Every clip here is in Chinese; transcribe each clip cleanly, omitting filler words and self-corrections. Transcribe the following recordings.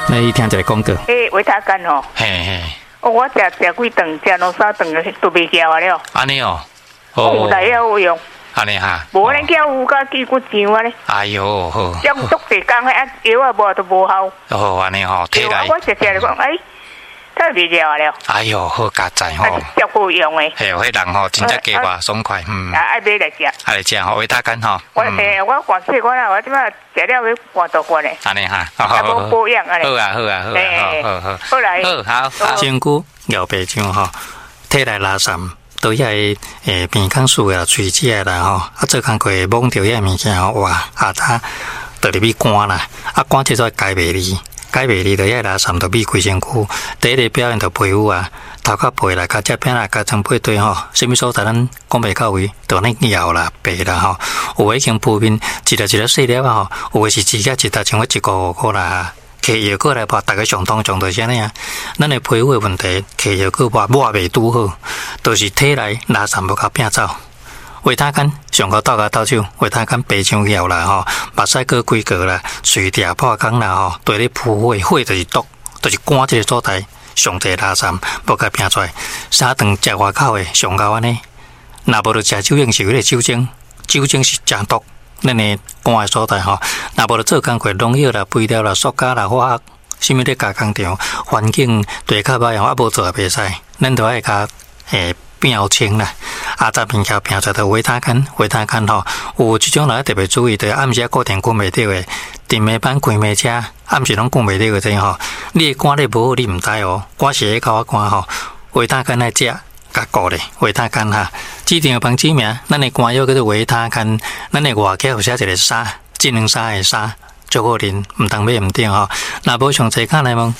那一听一个广告。 维他干哦。 嘿嘿。 我食几顿，食两三顿都袂叫了。 安尼哦。 有来也有用。 安尼哈。 无咱叫有甲鸡骨上啊咧。 哎呦好。 用足地工啊，药啊无都无效。 哦，安尼吼，体内。 我食就讲，太袂叫了。 哎呦，好加载吼。 足好用诶。 嘿，迄人吼真正加我爽快， 爱买来食。 爱来食吼，维他干吼。 我寒气我即摆食了要寒到寒诶。 安尼哈。 啊，无保养安尼。 好啊，好啊，好啊，好。 好来。 好。身躯摇白浆吼，体内拉散。都遐鼻孔数啊、喙齿啦吼，啊做工课摸着遐物件吼，哇，啊他就入去赶啦，啊赶即种解袂离，解袂离就遐拉散就比规身躯。第一个表现就皮肤啊，头壳皮啦、甲这片啦、甲长背对吼，什么所在咱讲袂到位，就那摇啦、白啦吼，有诶已经铺面一粒细粒啊吼，有诶是指甲一搭像我1个5个啦。摕药膏来抹，大家上通上就是安尼啊。咱的皮肤的问题，摕药膏抹袂拄好，都是体内拉散无甲变走。维他干上个倒手，维他干白浆药啦吼，目屎过规个啦，喙裂破孔啦吼，对你扑火，火就是毒，就是肝这个所在上侪拉散无甲变出来。三顿食外口的上高安尼，若无就食酒精是迄个酒精，酒精是真毒。咱的肝的所在吼，若无就做工课农药啦、肥料啦、塑胶啦、化学，什么咧加工场，环境对较歹啊，无做也袂使，咱都爱甲标清啦。啊，杂物件拼出来维他干吼，有即种人特别注意，对暗时固定困袂着的，电面板开暝车，暗时拢困袂着的这吼，你的肝咧无好，你毋知哦，肝是会靠肝吼，维他干来食。甲顾咧，维他干哈，指定帮指名，咱的肝药叫做维他干，咱的外口有写一个沙，智能沙的沙，足好啉，毋通买毋对吼。若无详细看来问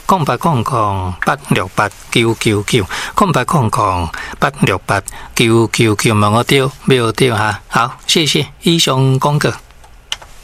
，0800-868-999，0800-868-999，问我对，没有对哈。好，谢谢以上广告。